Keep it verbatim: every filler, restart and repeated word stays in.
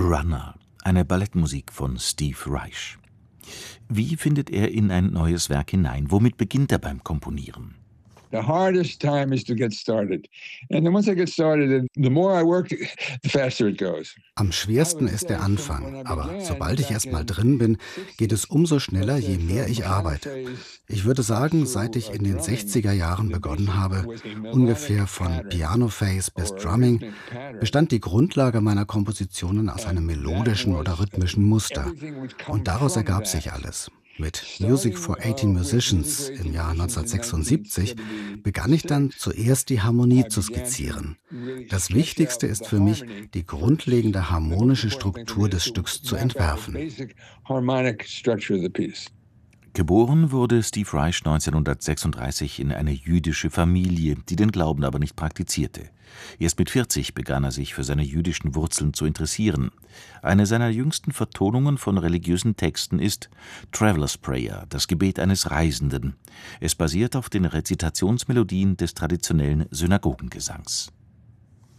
Runner, eine Ballettmusik von Steve Reich. Wie findet er in ein neues Werk hinein? Womit beginnt er beim Komponieren? The hardest time is to get started. And then once I get started, the more I work, the faster it goes. Am schwersten ist der Anfang, aber sobald ich erst mal drin bin, geht es umso schneller, je mehr ich arbeite. Ich würde sagen, seit ich in den sechziger Jahren begonnen habe, ungefähr von Piano-Phase bis Drumming, bestand die Grundlage meiner Kompositionen aus einem melodischen oder rhythmischen Muster. Und daraus ergab sich alles. Mit Music for achtzehn Musicians im Jahr neunzehnhundertsechsundsiebzig begann ich dann zuerst die Harmonie zu skizzieren. Das Wichtigste ist für mich, die grundlegende harmonische Struktur des Stücks zu entwerfen. Geboren wurde Steve Reich neunzehnhundertsechsunddreißig in eine jüdische Familie, die den Glauben aber nicht praktizierte. Erst mit vierzig begann er sich für seine jüdischen Wurzeln zu interessieren. Eine seiner jüngsten Vertonungen von religiösen Texten ist Traveler's Prayer, das Gebet eines Reisenden. Es basiert auf den Rezitationsmelodien des traditionellen Synagogengesangs.